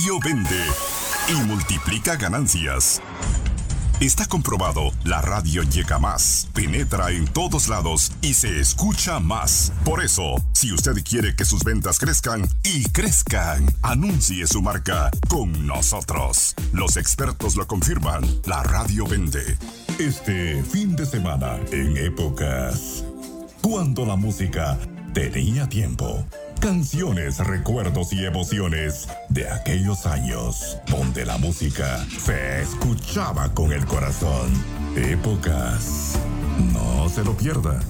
Radio vende y multiplica ganancias. Está comprobado, la radio llega más, penetra en todos lados y se escucha más. Por eso, si usted quiere que sus ventas crezcan y crezcan, anuncie su marca con nosotros. Los expertos lo confirman, la radio vende. Este fin de semana, en épocas cuando la música tenía tiempo. Canciones, recuerdos y emociones de aquellos años donde la música se escuchaba con el corazón. Épocas. No se lo pierda.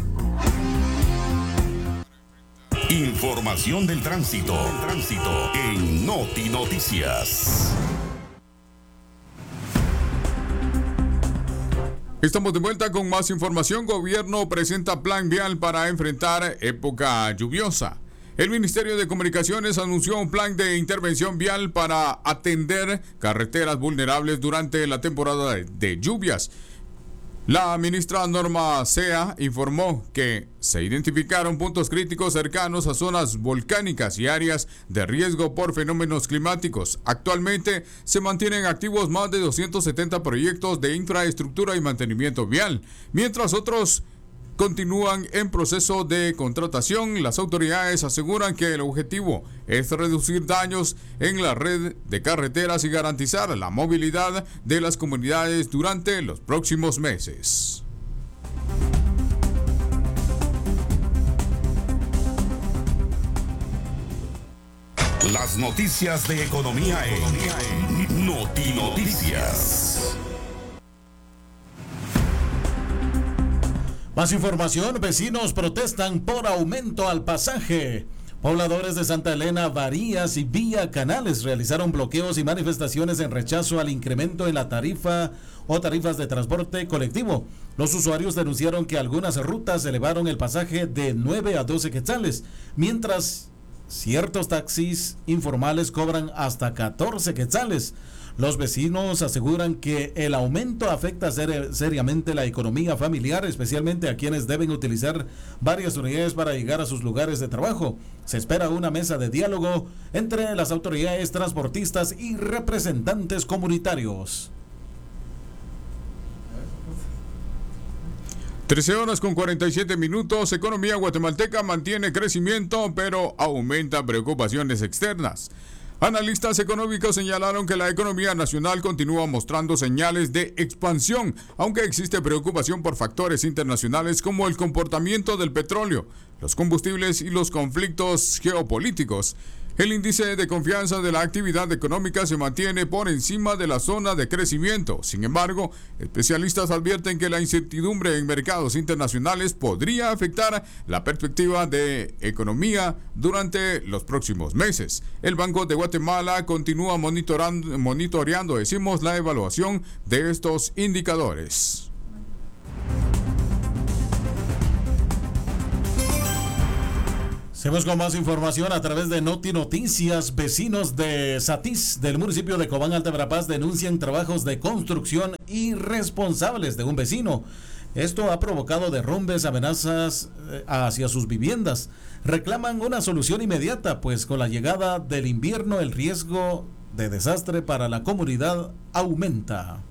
Información del tránsito en Noti Noticias. Estamos de vuelta con más información. Gobierno presenta plan vial para enfrentar época lluviosa. El Ministerio de Comunicaciones anunció un plan de intervención vial para atender carreteras vulnerables durante la temporada de lluvias. La ministra Norma Sea informó que se identificaron puntos críticos cercanos a zonas volcánicas y áreas de riesgo por fenómenos climáticos. Actualmente se mantienen activos más de 270 proyectos de infraestructura y mantenimiento vial, mientras otros continúan en proceso de contratación. Las autoridades aseguran que el objetivo es reducir daños en la red de carreteras y garantizar la movilidad de las comunidades durante los próximos meses. Las noticias de economía en Noti Noticias. Más información, vecinos protestan por aumento al pasaje. Pobladores de Santa Elena, Varías y Villa Canales realizaron bloqueos y manifestaciones en rechazo al incremento en la tarifa o tarifas de transporte colectivo. Los usuarios denunciaron que algunas rutas elevaron el pasaje de 9 a 12 quetzales, mientras ciertos taxis informales cobran hasta 14 quetzales. Los vecinos aseguran que el aumento afecta seriamente la economía familiar, especialmente a quienes deben utilizar varias unidades para llegar a sus lugares de trabajo. Se espera una mesa de diálogo entre las autoridades transportistas y representantes comunitarios. 13:47. Economía guatemalteca mantiene crecimiento, pero aumenta preocupaciones externas. Analistas económicos señalaron que la economía nacional continúa mostrando señales de expansión, aunque existe preocupación por factores internacionales como el comportamiento del petróleo, los combustibles y los conflictos geopolíticos. El índice de confianza de la actividad económica se mantiene por encima de la zona de crecimiento. Sin embargo, especialistas advierten que la incertidumbre en mercados internacionales podría afectar la perspectiva de economía durante los próximos meses. El Banco de Guatemala continúa monitoreando, la evaluación de estos indicadores. Seguimos con más información a través de Noti Noticias. Vecinos de Satiz, del municipio de Cobán, Alta Verapaz, denuncian trabajos de construcción irresponsables de un vecino. Esto ha provocado derrumbes, amenazas hacia sus viviendas. Reclaman una solución inmediata, pues con la llegada del invierno el riesgo de desastre para la comunidad aumenta.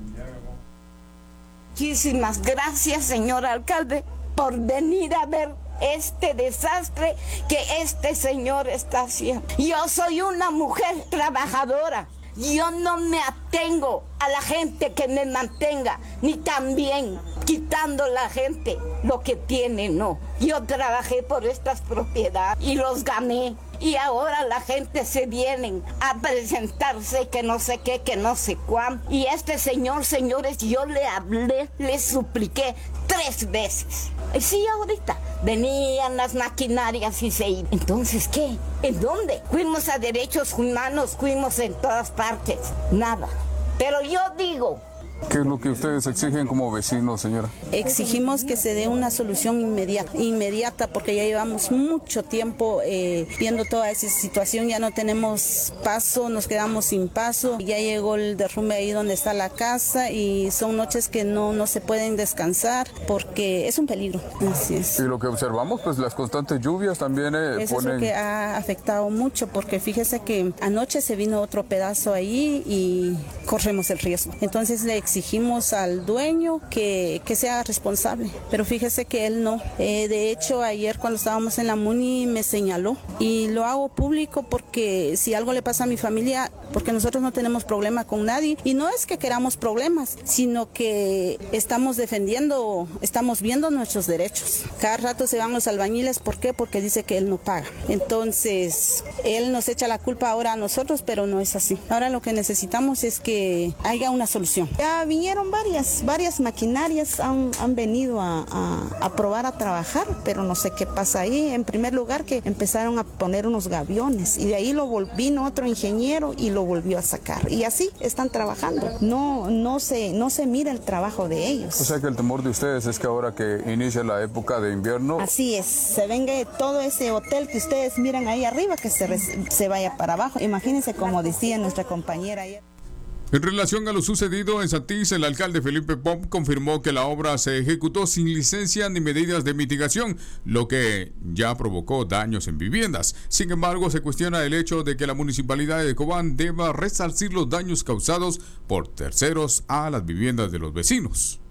Muchísimas gracias, señor alcalde, por venir a ver este desastre que este señor está haciendo. Yo soy una mujer trabajadora. Yo no me atengo a la gente que me mantenga, ni también quitando a la gente lo que tiene, no. Yo trabajé por estas propiedades y los gané. Y ahora la gente se viene a presentarse que no sé qué, que no sé cuánto. Y este señor, señores, yo le hablé, le supliqué 3 veces. Y sí, ahorita venían las maquinarias y se iban. Entonces, ¿qué? ¿En dónde? Fuimos a derechos humanos, fuimos en todas partes. Nada. Pero yo digo, ¿Qué es lo que ustedes exigen como vecinos, señora? Exigimos que se dé una solución inmediata, porque ya llevamos mucho tiempo viendo toda esa situación, ya no tenemos paso, nos quedamos sin paso, ya llegó el derrumbe ahí donde está la casa y son noches que no se pueden descansar porque es un peligro. Así es. Y lo que observamos, pues las constantes lluvias también Eso es lo que ha afectado mucho, porque fíjese que anoche se vino otro pedazo ahí y corremos el riesgo. Entonces le exigimos al dueño que sea responsable, pero fíjese que él no. De hecho, ayer cuando estábamos en la MUNI me señaló y lo hago público porque si algo le pasa a mi familia, porque nosotros no tenemos problema con nadie y no es que queramos problemas, sino que estamos viendo nuestros derechos. Cada rato se van los albañiles, ¿por qué? Porque dice que él no paga. Entonces, él nos echa la culpa ahora a nosotros, pero no es así. Ahora lo que necesitamos es que haya una solución. Ya vinieron varias maquinarias, han venido a probar a trabajar, pero no sé qué pasa ahí. En primer lugar, que empezaron a poner unos gaviones y de ahí vino otro ingeniero y lo volvió a sacar. Y así están trabajando. No se mira el trabajo de ellos. O sea que el temor de ustedes es que ahora que inicia la época de invierno... Así es, se venga todo ese hotel que ustedes miran ahí arriba, que se vaya para abajo. Imagínense, como decía nuestra compañera ayer. En relación a lo sucedido en Satiz, el alcalde Felipe Pop confirmó que la obra se ejecutó sin licencia ni medidas de mitigación, lo que ya provocó daños en viviendas. Sin embargo, se cuestiona el hecho de que la municipalidad de Cobán deba resarcir los daños causados por terceros a las viviendas de los vecinos.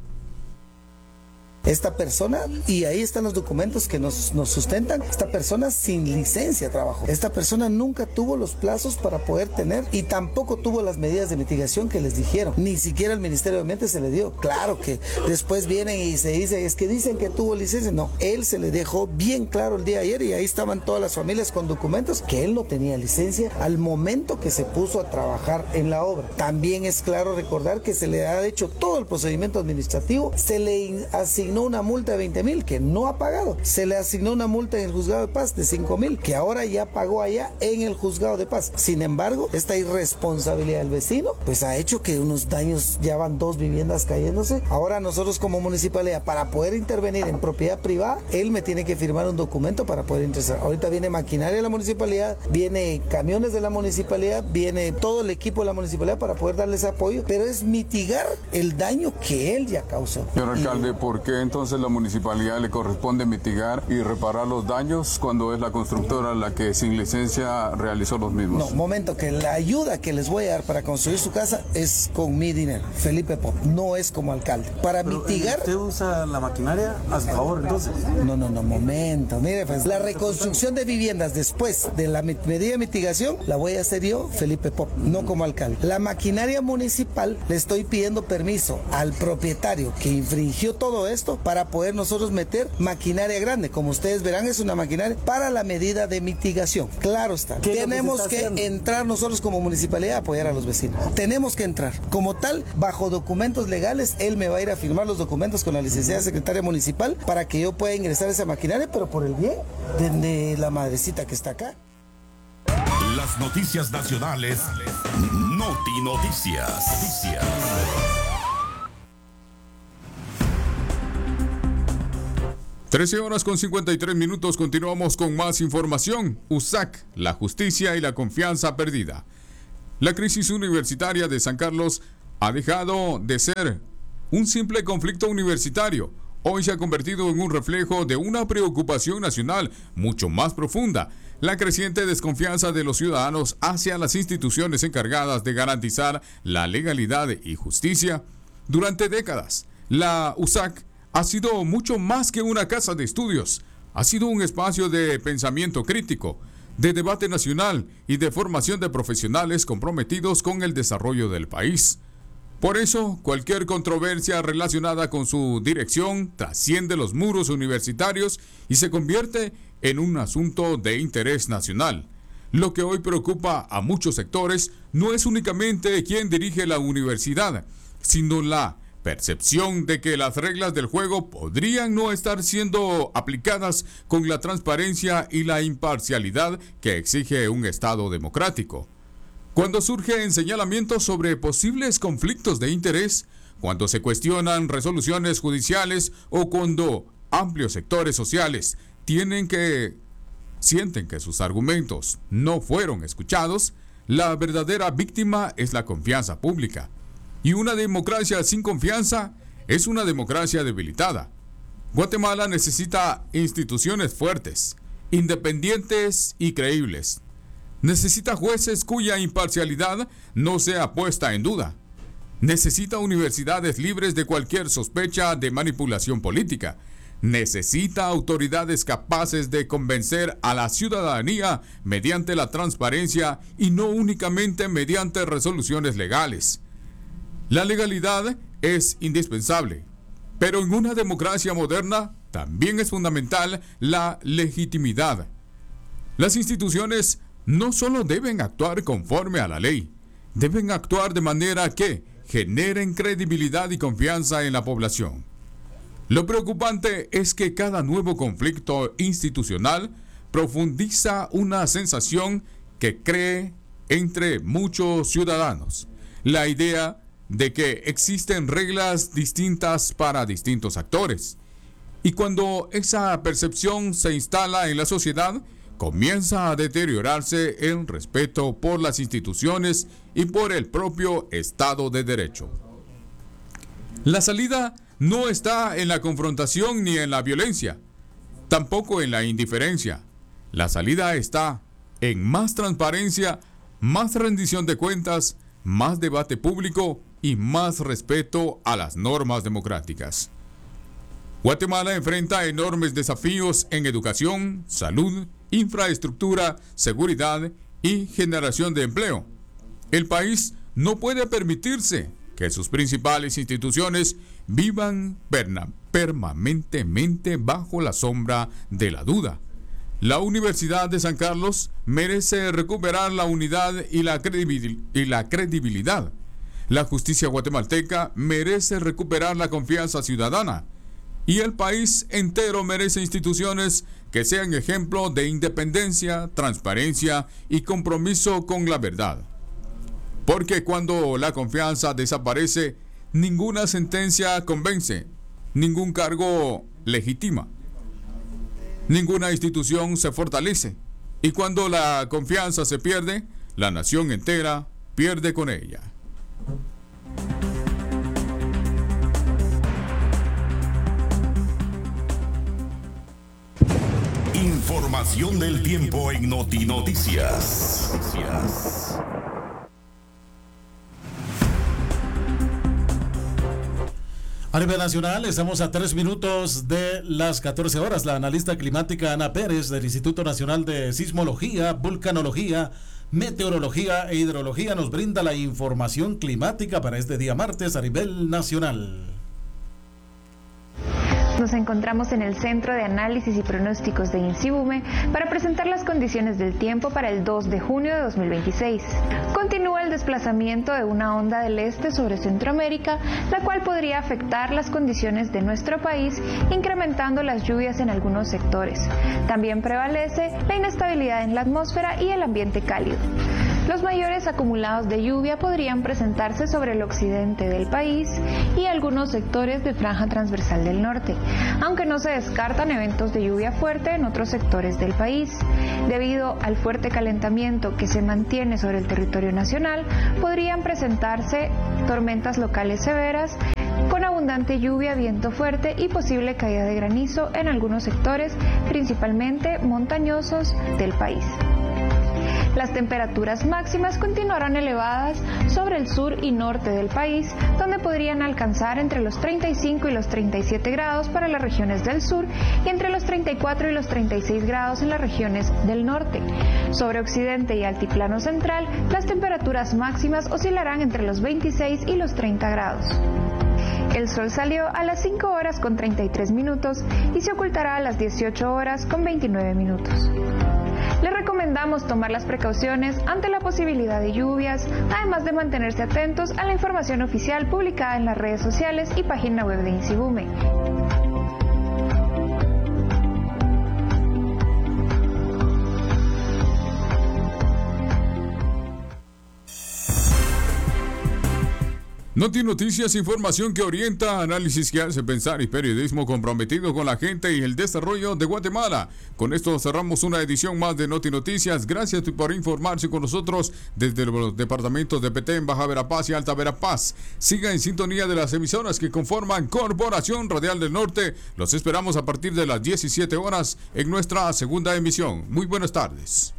Esta persona, y ahí están los documentos que nos sustentan, esta persona sin licencia trabajó. Esta persona nunca tuvo los plazos para poder tener y tampoco tuvo las medidas de mitigación que les dijeron. Ni siquiera el Ministerio de Ambiente se le dio. Claro que después vienen y se dice, es que dicen que tuvo licencia. No, él se le dejó bien claro el día de ayer y ahí estaban todas las familias con documentos que él no tenía licencia al momento que se puso a trabajar en la obra. También es claro recordar que se le ha hecho todo el procedimiento administrativo, se le asignó una multa de 20,000 que no ha pagado, se le asignó una multa en el juzgado de paz de 5,000 que ahora ya pagó allá en el juzgado de paz. Sin embargo, esta irresponsabilidad del vecino pues ha hecho que unos daños, ya van 2 viviendas cayéndose. Ahora nosotros como municipalidad, para poder intervenir en propiedad privada, él me tiene que firmar un documento para poder ingresar. Ahorita viene maquinaria de la municipalidad, viene camiones de la municipalidad, viene todo el equipo de la municipalidad para poder darles apoyo, pero es mitigar el daño que él ya causó. Señor alcalde, ¿por qué entonces la municipalidad le corresponde mitigar y reparar los daños cuando es la constructora la que sin licencia realizó los mismos? No, momento, que la ayuda que les voy a dar para construir su casa es con mi dinero, Felipe Pop, no es como alcalde. Para mitigar... ¿Usted usa la maquinaria a su favor entonces? No, momento, mire, pues la reconstrucción de viviendas después de la medida de mitigación la voy a hacer yo, Felipe Pop, no como alcalde. La maquinaria municipal, le estoy pidiendo permiso al propietario que infringió todo esto para poder nosotros meter maquinaria grande. Como ustedes verán, es una maquinaria para la medida de mitigación. Claro está. Tenemos que entrar nosotros como municipalidad a apoyar a los vecinos. Tenemos que entrar. Como tal, bajo documentos legales, él me va a ir a firmar los documentos con la licenciada secretaria municipal para que yo pueda ingresar a esa maquinaria, pero por el bien de la madrecita que está acá. Las noticias nacionales. Noti Noticias. 13:53. Continuamos con más información. USAC, la justicia y la confianza perdida. La crisis universitaria de San Carlos ha dejado de ser un simple conflicto universitario. Hoy se ha convertido en un reflejo de una preocupación nacional mucho más profunda: la creciente desconfianza de los ciudadanos hacia las instituciones encargadas de garantizar la legalidad y justicia. Durante décadas, la USAC ha sido mucho más que una casa de estudios. Ha sido un espacio de pensamiento crítico, de debate nacional y de formación de profesionales comprometidos con el desarrollo del país. Por eso, cualquier controversia relacionada con su dirección trasciende los muros universitarios y se convierte en un asunto de interés nacional. Lo que hoy preocupa a muchos sectores no es únicamente quién dirige la universidad, sino la percepción de que las reglas del juego podrían no estar siendo aplicadas con la transparencia y la imparcialidad que exige un Estado democrático. Cuando surgen señalamientos sobre posibles conflictos de interés, cuando se cuestionan resoluciones judiciales o cuando amplios sectores sociales sienten que sus argumentos no fueron escuchados, la verdadera víctima es la confianza pública. Y una democracia sin confianza es una democracia debilitada. Guatemala necesita instituciones fuertes, independientes y creíbles. Necesita jueces cuya imparcialidad no sea puesta en duda. Necesita universidades libres de cualquier sospecha de manipulación política. Necesita autoridades capaces de convencer a la ciudadanía mediante la transparencia y no únicamente mediante resoluciones legales. La legalidad es indispensable, pero en una democracia moderna también es fundamental la legitimidad. Las instituciones no solo deben actuar conforme a la ley, deben actuar de manera que generen credibilidad y confianza en la población. Lo preocupante es que cada nuevo conflicto institucional profundiza una sensación que cree entre muchos ciudadanos: la idea de que existen reglas distintas para distintos actores. Y cuando esa percepción se instala en la sociedad, comienza a deteriorarse el respeto por las instituciones y por el propio Estado de Derecho. La salida no está en la confrontación ni en la violencia, tampoco en la indiferencia. La salida está en más transparencia, más rendición de cuentas, más debate público y más respeto a las normas democráticas. Guatemala enfrenta enormes desafíos en educación, salud, infraestructura, seguridad y generación de empleo. El país no puede permitirse que sus principales instituciones vivan permanentemente bajo la sombra de la duda. La Universidad de San Carlos merece recuperar la unidad y la credibilidad. La justicia guatemalteca merece recuperar la confianza ciudadana. Y el país entero merece instituciones que sean ejemplo de independencia, transparencia y compromiso con la verdad. Porque cuando la confianza desaparece, ninguna sentencia convence, ningún cargo legitima, ninguna institución se fortalece. Y cuando la confianza se pierde, la nación entera pierde con ella. Información del tiempo en Notinoticias. A nivel nacional, estamos a 3 minutos de las 14 horas. La analista climática Ana Pérez del Instituto Nacional de Sismología, Vulcanología, Meteorología e Hidrología nos brinda la información climática para este día martes a nivel nacional. Nos encontramos en el Centro de Análisis y Pronósticos de INSIBUME para presentar las condiciones del tiempo para el 2 de junio de 2026. Continúa el desplazamiento de una onda del este sobre Centroamérica, la cual podría afectar las condiciones de nuestro país, incrementando las lluvias en algunos sectores. También prevalece la inestabilidad en la atmósfera y el ambiente cálido. Los mayores acumulados de lluvia podrían presentarse sobre el occidente del país y algunos sectores de franja transversal del norte, aunque no se descartan eventos de lluvia fuerte en otros sectores del país. Debido al fuerte calentamiento que se mantiene sobre el territorio nacional, podrían presentarse tormentas locales severas, con abundante lluvia, viento fuerte y posible caída de granizo en algunos sectores, principalmente montañosos del país. Las temperaturas máximas continuarán elevadas sobre el sur y norte del país, donde podrían alcanzar entre los 35 y los 37 grados para las regiones del sur y entre los 34 y los 36 grados en las regiones del norte. Sobre occidente y altiplano central, las temperaturas máximas oscilarán entre los 26 y los 30 grados. El sol salió a las 5 horas con 33 minutos y se ocultará a las 18 horas con 29 minutos. Les recomendamos tomar las precauciones ante la posibilidad de lluvias, además de mantenerse atentos a la información oficial publicada en las redes sociales y página web de INSIBUME. Noti Noticias, información que orienta, análisis que hace pensar y periodismo comprometido con la gente y el desarrollo de Guatemala. Con esto cerramos una edición más de Noti Noticias. Gracias por informarse con nosotros desde los departamentos de Petén, Baja Verapaz y Alta Verapaz. Siga en sintonía de las emisoras que conforman Corporación Radial del Norte. Los esperamos a partir de las 17 horas en nuestra segunda emisión. Muy buenas tardes.